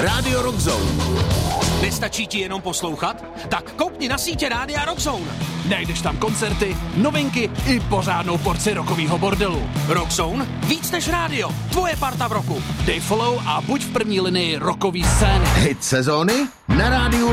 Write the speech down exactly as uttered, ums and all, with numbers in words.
Rádio Rockzone. Nestačí ti jenom poslouchat? Tak koukni na sítě Rádia Rockzone. Najdeš tam koncerty, novinky i pořádnou porci rockovýho bordelu. Rockzone? Víc než rádio. Tvoje parta v roku. Dej follow a buď v první linii rockový scény. Hit sezóny na Rádiu